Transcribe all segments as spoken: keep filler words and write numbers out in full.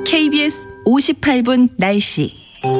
케이비에스 오십팔 분 날씨.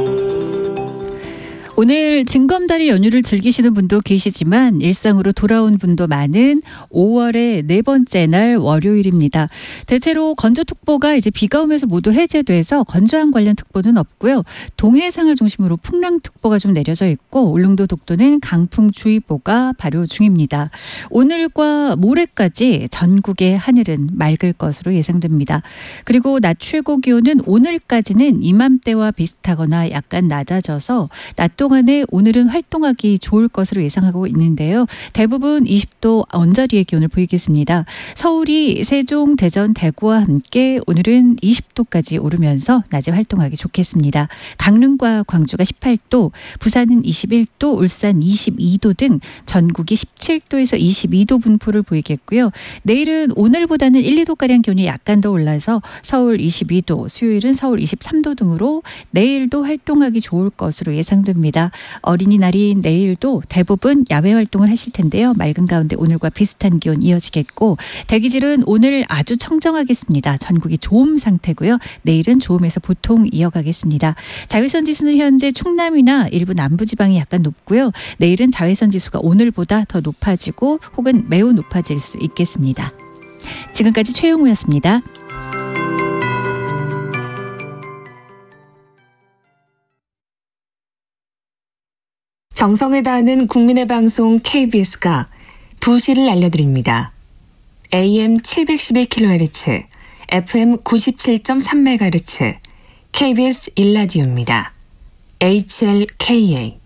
오늘 징검다리 연휴를 즐기시는 분도 계시지만 일상으로 돌아온 분도 많은 오월의 네 번째 날 월요일입니다. 대체로 건조특보가 이제 비가 오면서 모두 해제돼서 건조함 관련 특보는 없고요. 동해상을 중심으로 풍랑특보가 좀 내려져 있고 울릉도 독도는 강풍주의보가 발효 중입니다. 오늘과 모레까지 전국의 하늘은 맑을 것으로 예상됩니다. 그리고 낮 최고 기온은 오늘까지는 이맘때와 비슷하거나 약간 낮아져서 낮 동안에 오늘은 활동하기 좋을 것으로 예상하고 있는데요. 대부분 이십 도 언저리의 기온을 보이겠습니다. 서울이 세종, 대전, 대구와 함께 오늘은 이십 도까지 오르면서 낮에 활동하기 좋겠습니다. 강릉과 광주가 십팔 도, 부산은 이십일 도, 울산 이십이 도 등 전국이 십칠 도에서 이십이 도 분포를 보이겠고요. 내일은 오늘보다는 일, 이 도가량 기온이 약간 더 올라서 서울 이십이 도, 수요일은 서울 이십삼 도 등으로 내일도 활동하기 좋을 것으로 예상됩니다. 어린이날인 내일도 대부분 야외 활동을 하실 텐데요. 맑은 가운데 오늘과 비슷한 기온 이어지겠고 대기질은 오늘 아주 청정하겠습니다. 전국이 좋음 상태고요. 내일은 좋음에서 보통 이어가겠습니다. 자외선 지수는 현재 충남이나 일부 남부지방이 약간 높고요. 내일은 자외선 지수가 오늘보다 더 높아지고 혹은 매우 높아질 수 있겠습니다. 지금까지 최영우였습니다. 정성을 다하는 국민의 방송 케이비에스가 두 시를 알려드립니다. 에이엠 칠백십일 킬로헤르츠, 에프엠 구십칠 점 삼 메가헤르츠, 케이비에스 일 라디오입니다. 에이치엘케이에이